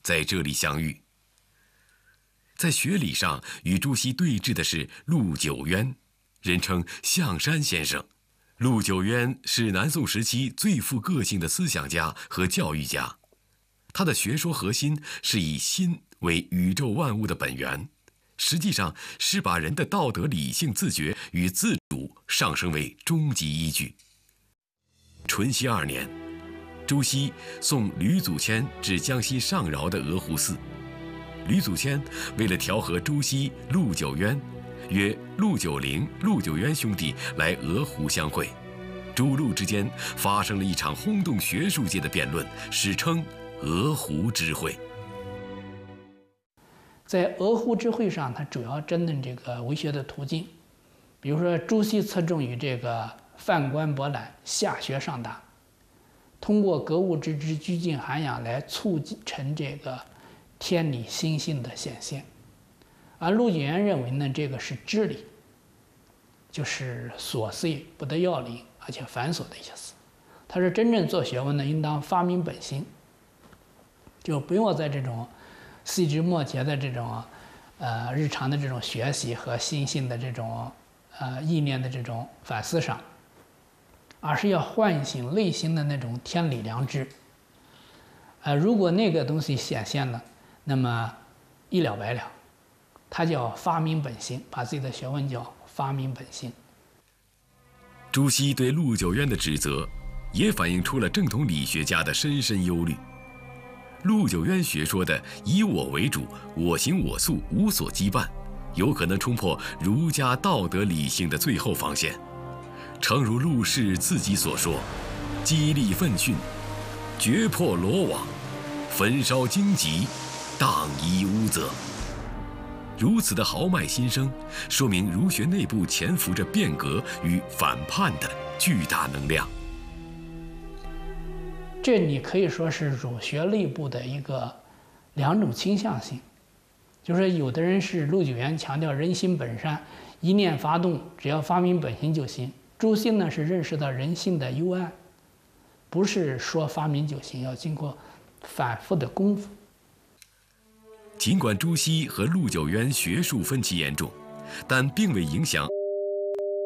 在这里相遇。在学理上与朱熹对峙的是陆九渊，人称象山先生。陆九渊是南宋时期最富个性的思想家和教育家，他的学说核心是以心为宇宙万物的本源，实际上是把人的道德理性自觉与自主上升为终极依据。淳熙2年，朱熹送吕祖谦至江西上饶的鹅湖寺，吕祖谦为了调和朱熹、陆九渊，约陆九龄、陆九渊兄弟来鹅湖相会，朱陆之间发生了一场轰动学术界的辩论，史称鹅湖之会。 在鹅湖之会上，他主要争论这个为学的途径，比如说朱熹侧重于这个泛观博览、下学上达，通过格物致知、居静涵养来促成这个天理心性的显现。而陆九渊认为呢，这个是知理，就是琐碎不得要领而且繁琐的意思。他说，真正做学问呢，应当发明本心，就不用在这种细枝末节的这种日常的这种学习和心性的这种意念的这种反思上，而是要唤醒内心的那种天理良知。如果那个东西显现了，那么一了百了。他叫发明本心，把自己的学问叫发明本心。 朱熹对陆九渊的指责，也反映出了正统理学家的深深忧虑。陆九渊学说的以我为主、我行我素、无所羁绊，有可能冲破儒家道德理性的最后防线。诚如陆氏自己所说：“激励奋训，决破罗网，焚烧荆棘，荡夷污泽。”如此的豪迈心声，说明儒学内部潜伏着变革与反叛的巨大能量。 这你可以说是儒学内部的两种倾向性，就是有的人是陆九渊强调人心本善，一念发动，只要发明本心就行。朱熹呢是认识到人性的幽暗，不是说发明就行，要经过反复的功夫。 尽管朱熹和陆九渊学术分歧严重，但并未影响